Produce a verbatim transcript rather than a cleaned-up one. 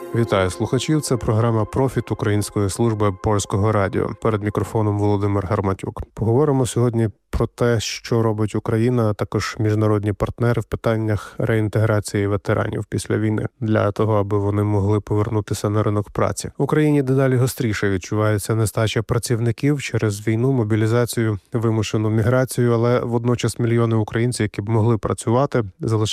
Вітаю слухачів. Це програма «Профіт» Української служби Польського радіо. Перед мікрофоном Володимир Гарматюк. Поговоримо сьогодні про те, що робить Україна, а також міжнародні партнери в питаннях реінтеграції ветеранів після війни, для того, аби вони могли повернутися на ринок праці. В Україні дедалі гостріше відчувається нестача працівників через війну, мобілізацію, вимушену міграцію, але водночас мільйони українців, які б могли працювати, залишаються